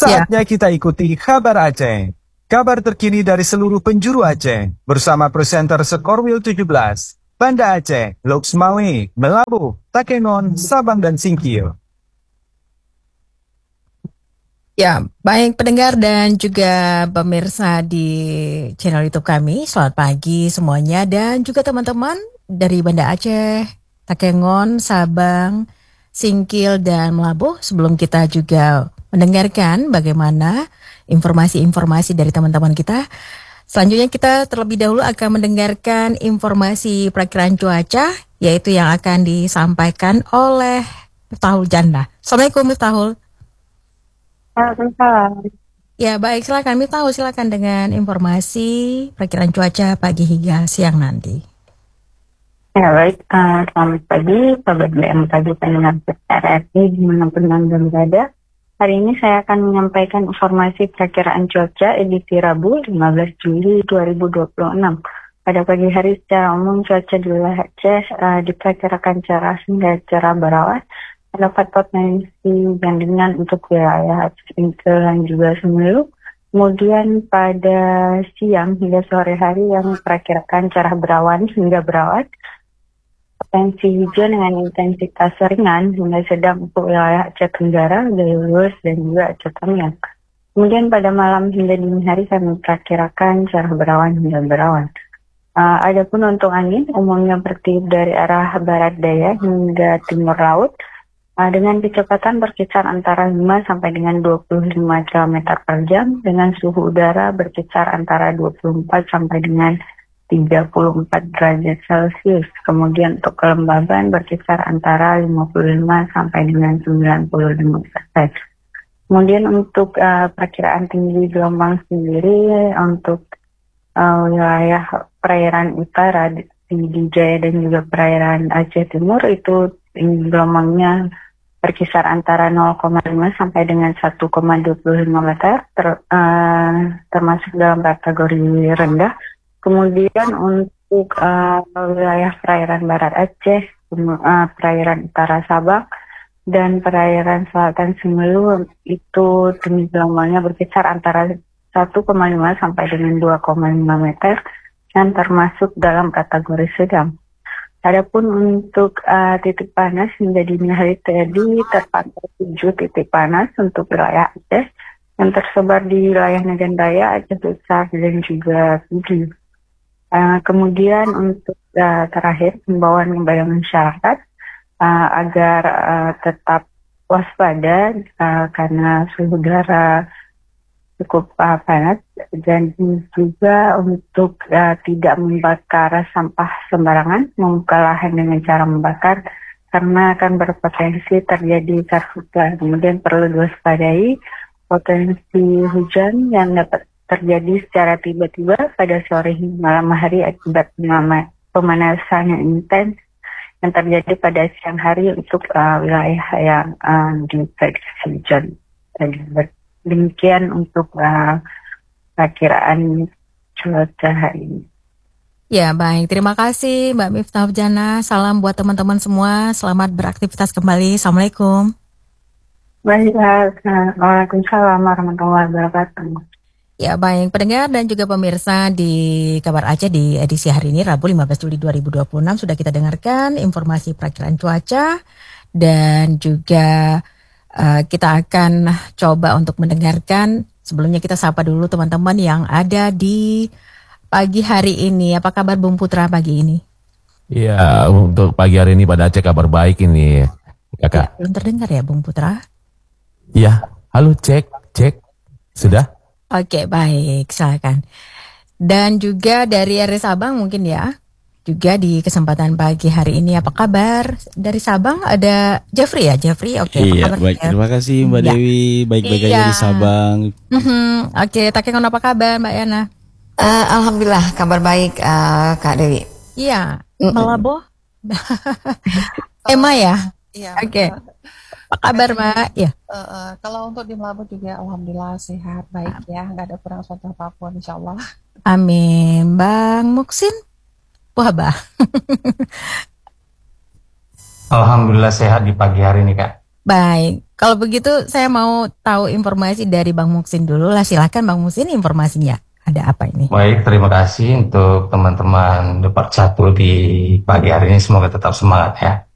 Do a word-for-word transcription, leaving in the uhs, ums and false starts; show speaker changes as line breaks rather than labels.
Saatnya kita ikuti kabar Aceh. Kabar terkini dari seluruh penjuru Aceh bersama presenter Skorwil tujuh belas, Banda Aceh, Loksmawe, Melabuh, Takengon, Sabang dan Singkil.
Ya, baik pendengar dan juga pemirsa di channel YouTube kami, selamat pagi semuanya dan juga teman-teman dari Banda Aceh, Takengon, Sabang, Singkil dan Melabuh. Sebelum kita juga mendengarkan bagaimana informasi-informasi dari teman-teman kita, selanjutnya kita terlebih dahulu akan mendengarkan informasi perakiraan cuaca, yaitu yang akan disampaikan oleh Miftahul Jannah. Assalamualaikum Miftahul.
Waalaikumsalam.
Ya baik, silakan Miftahul, silakan dengan informasi perakiraan cuaca pagi hingga siang nanti.
Ya baik, uh, selamat pagi Sobat B M K G pendengar R R I dimanapun Anda berada. Hari ini saya akan menyampaikan informasi perakiraan cuaca edisi Rabu lima belas Juli dua ribu dua puluh enam. Pada pagi hari secara umum cuaca di wilayah Aceh uh, diperkirakan cerah hingga cerah berawan. Terdapat potensi hujan ringan untuk wilayah Singkil dan juga Semeru. Kemudian pada siang hingga sore hari yang diperkirakan cerah berawan hingga berawan. Potensi hujan dengan intensitas ringan hingga sedang untuk wilayah Aceh Tenggara, Jaya Luhur, dan juga Aceh Tamiang. Kemudian pada malam hingga dini hari kami memperkirakan cerah berawan hingga berawan. Uh, adapun untuk angin umumnya bertiup dari arah barat daya hingga timur laut. Uh, dengan kecepatan berkisar antara lima sampai dengan dua puluh lima kilometer per jam, dengan suhu udara berkisar antara dua puluh empat sampai dengan tiga puluh empat derajat Celcius. Kemudian untuk kelembaban berkisar antara lima puluh lima sampai dengan sembilan puluh lima persen. Kemudian untuk uh, perkiraan tinggi gelombang sendiri untuk uh, wilayah perairan utara di, di Jaya dan juga perairan Aceh Timur itu tinggi gelombangnya berkisar antara nol koma lima sampai dengan satu koma dua puluh lima meter, ter, uh, termasuk dalam kategori rendah. Kemudian untuk uh, wilayah perairan Barat Aceh, uh, perairan utara Sabang, dan perairan selatan Semeru itu tinggi gelombangnya berkisar antara satu koma lima sampai dengan dua koma lima meter, dan termasuk dalam kategori sedang. Adapun untuk uh, titik panas hingga dini hari tadi terpantau tujuh titik panas untuk wilayah Aceh yang tersebar di wilayah Medan Raya, Aceh Besar, dan juga Pidi. Uh, kemudian untuk uh, terakhir himbauan kepada masyarakat uh, agar uh, tetap waspada uh, karena suhu udara cukup uh, panas, dan juga untuk uh, tidak membakar sampah sembarangan, membuka lahan dengan cara membakar karena akan berpotensi terjadi karhutlah. Kemudian perlu diwaspadai potensi hujan yang dapat terjadi secara tiba-tiba pada sore hingga malam hari akibat pemanasan yang intens yang terjadi pada siang hari untuk uh, wilayah yang uh, diprediksi hujan. Demikian untuk uh, perkiraan cuaca hari ini.
Ya baik, terima kasih Mbak Miftahul Jannah. Salam buat teman-teman semua. Selamat beraktivitas kembali. Assalamualaikum.
Baik, Waalaikumsalam warahmatullahi wabarakatuh.
Ya baik, pendengar dan juga pemirsa di Kabar Aceh di edisi hari ini Rabu lima belas Juli dua ribu dua puluh enam sudah kita dengarkan informasi perakiraan cuaca dan juga uh, kita akan coba untuk mendengarkan. Sebelumnya kita sapa dulu teman-teman yang ada di pagi hari ini. Apa kabar Bung Putra pagi ini?
Iya, untuk pagi hari ini pada Aceh kabar baik ini, Kakak.
Ya, belum terdengar ya Bung Putra?
Iya, halo cek, cek, sudah?
Oke, baik, silakan. Dan juga dari R S Sabang mungkin ya, juga di kesempatan pagi hari ini. Apa kabar dari Sabang? Ada Jeffrey ya, Jeffrey. Oke,
iya,
apa kabar?
baik. Terima kasih Mbak
ya.
Dewi, baik-baik
iya.
aja di Sabang.
Mm-hmm. Oke, Takengon apa kabar Mbak Yana?
Uh, Alhamdulillah, kabar baik uh, Kak Dewi.
Iya, Melabuh. Emma ya.
Iya.
Oke. Apa kabar Mbak? Ya.
Uh, uh, kalau untuk di Melabuh juga alhamdulillah sehat, baik ya, nggak ada kurang suatu apapun insya Allah.
Amin. Bang Muksin, wah bah.
Alhamdulillah sehat di pagi hari ini Kak.
Baik, kalau begitu saya mau tahu informasi dari Bang Muksin dulu lah. Silakan Bang Muksin, informasinya. Ada apa ini?
Baik, terima kasih untuk teman-teman Depart satu di pagi hari ini. Semoga tetap semangat ya.